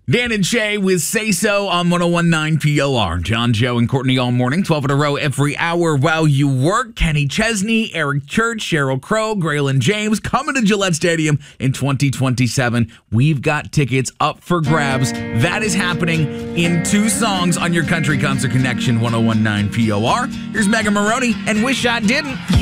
Dan and Shay with Say So on 101.9 POR. John, Joe, and Courtney all morning, 12 in a row every hour while you work. Kenny Chesney, Eric Church, Sheryl Crow, Graylin James coming to Gillette Stadium in 2027. We've got tickets up for grabs. That is happening in 2 songs on your Country Concert Connection 101.9 POR. Here's Megan Maroney and Wish I Didn't.